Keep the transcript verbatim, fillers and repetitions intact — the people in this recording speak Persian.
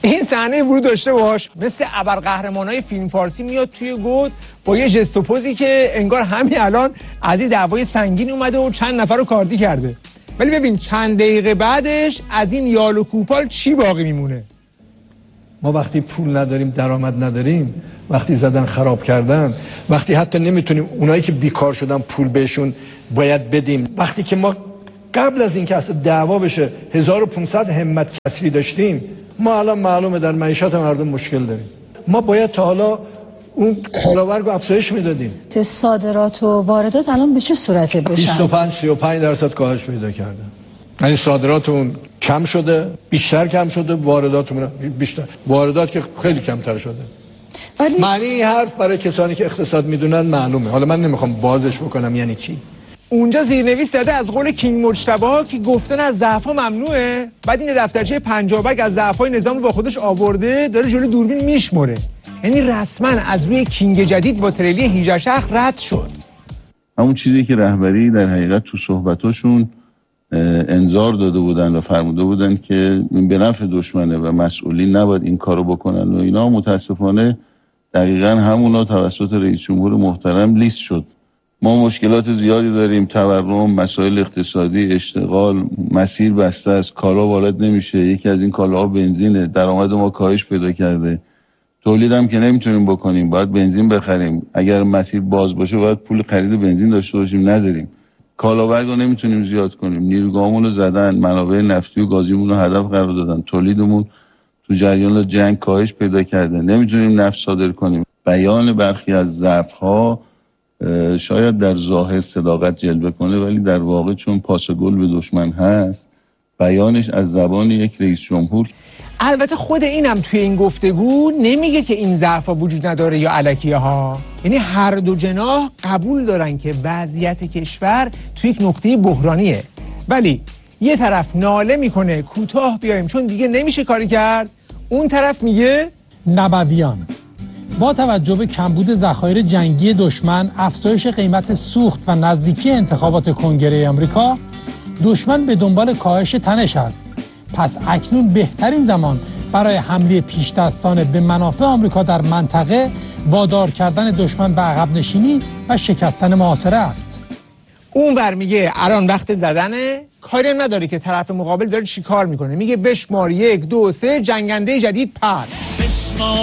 این صحنه ورود داشته باش، مثل ابرقهرمانای فیلم فارسی میاد توی گود با یه ژست و پوزی که انگار همین الان از این دعوای سنگین اومده و چند نفر رو کاردی کرده. ولی ببین چند دقیقه بعدش از این یال و کوپال چی باقی میمونه؟ ما وقتی پول نداریم، درآمد نداریم، وقتی زدن خراب کردن، وقتی حتی نمیتونیم اونایی که بیکار شدن پول بهشون باید بدیم، وقتی که ما قبل از اینکه اصلا دعوا بشه هزار و پانصد همت کسری داشتیم، ما الان معلومه در معیشت مردم مشکل داریم. ما باید تا حالا اون کالاورگو افزایش میدادیم. صادرات و واردات الان به چه صورته بشن؟ بیست و پنج سی و پنج درصد کاهش پیدا کرده. یعنی صادراتمون کم شده، بیشتر کم شده، وارداتمون بیشتر. واردات که خیلی کمتر شده. ولی معنی این حرف برای کسانی که اقتصاد میدونن معلومه. حالا من نمیخوام بازش بکنم یعنی چی. اونجا زیرنویس زده از قول کینگ مجتبی که گفتن از ضعف‌ها ممنوعه، بعد این دفترچه پنجابک از ضعف‌های نظام با خودش آورده داره جلوی دوربین میشمره. یعنی رسما از روی کینگ جدید با تریلی هجده شهر رد شد. همون چیزی که رهبری در حقیقت تو صحبتاشون انذار داده بودن و فرموده بودن که به نفع دشمنه و مسئولین نباید این کارو بکنن و اینا، متاسفانه دقیقاً همونا توسط رئیس جمهور محترم لیست شد. ما مشکلات زیادی داریم، تورم، مسائل اقتصادی، اشتغال، مسیر بسته است، کالا وارد نمیشه. یکی از این کالاها بنزینه، درآمد ما کاهش پیدا کرده. تولیدم که نمیتونیم بکنیم، باید بنزین بخریم. اگر مسیر باز باشه باید پول خرید بنزین داشته باشیم، نداریم. کالاورگ رو نمیتونیم زیاد کنیم، نیروگاهمون رو زدن، منابع نفتی و گازیمون رو هدف قرار دادن، تولیدمون تو جریان جنگ کاهش پیدا کرده، نمیتونیم نفت صادر کنیم. بیان برخی از ضعف‌ها شاید در ظاهر صداقت جلوه کنه، ولی در واقع چون پاس گل به دشمن هست، بیانش از زبان یک رئیس جمهور. البته خود اینم توی این گفتگو نمیگه که این ضعف‌ها وجود نداره یا الکیه ها. یعنی هر دو جناح قبول دارن که وضعیت کشور توی یک نقطه بحرانیه، ولی یه طرف ناله میکنه کوتاه بیایم چون دیگه نمیشه کاری کرد، اون طرف میگه نبویان. با توجه به کمبود ذخایر جنگی دشمن، افزایش قیمت سوخت و نزدیکی انتخابات کنگره آمریکا، دشمن به دنبال کاهش تنش است. پس اکنون بهترین زمان برای حمله پیش‌دستانه به منافع آمریکا در منطقه، وادار کردن دشمن به عقب نشینی و شکستن محاصره است. اون ور میگه الان وقت زدنه، کاری نداره که طرف مقابل داره چی کار میکنه. میگه بشمار یک دو سه، جنگنده جدید پر.